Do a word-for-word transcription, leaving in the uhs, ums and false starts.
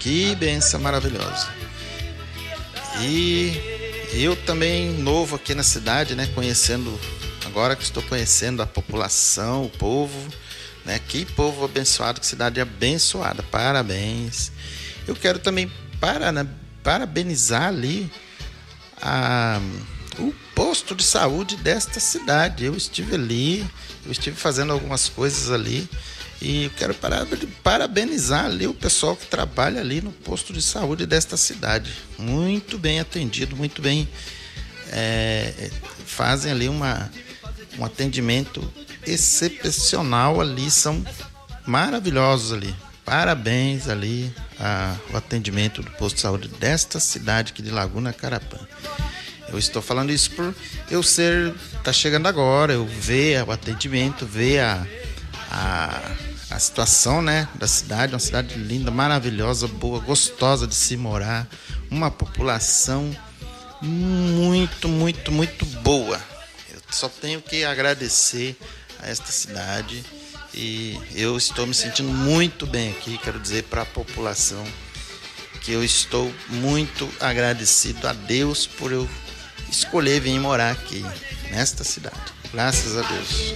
Que bênção maravilhosa. E eu também novo aqui na cidade, né, conhecendo, agora que estou conhecendo a população, o povo, né, que povo abençoado, que cidade abençoada, parabéns. Eu quero também para, né, parabenizar ali a, o posto de saúde desta cidade. Eu estive ali, eu estive fazendo algumas coisas ali e eu quero parabenizar ali o pessoal que trabalha ali no posto de saúde desta cidade. Muito bem atendido, muito bem, é, fazem ali uma, um atendimento excepcional ali, são maravilhosos ali. Parabéns ali a, o atendimento do posto de saúde desta cidade aqui de Laguna Carapã. Eu estou falando isso por eu ser, tá chegando agora, eu ver o atendimento, ver a, a, a situação, né, da cidade, uma cidade linda, maravilhosa, boa, gostosa de se morar, uma população muito, muito, muito boa. Eu só tenho que agradecer a esta cidade e eu estou me sentindo muito bem aqui. Quero dizer para a população que eu estou muito agradecido a Deus por eu escolher vir morar aqui nesta cidade. Graças a Deus.